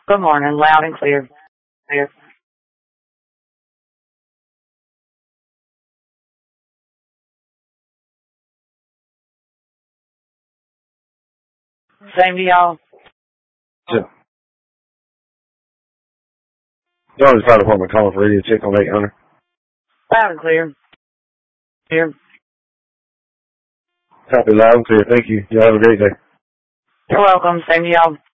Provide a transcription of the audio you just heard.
Good morning, loud and clear. Clear. Same to y'all. Yeah. Georgia Fire Department calling for radio check on 800. Loud and clear. Clear. Copy loud and clear. Thank you. Y'all have a great day. You're welcome. Same to y'all.